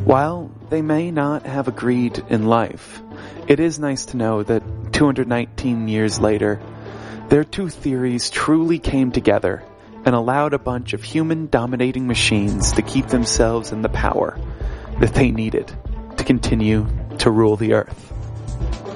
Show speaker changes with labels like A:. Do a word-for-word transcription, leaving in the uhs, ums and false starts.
A: While they may not have agreed in life, it is nice to know that two hundred nineteen years later, their two theories truly came together and allowed a bunch of human-dominating machines to keep themselves in the power that they needed to continue to rule the earth.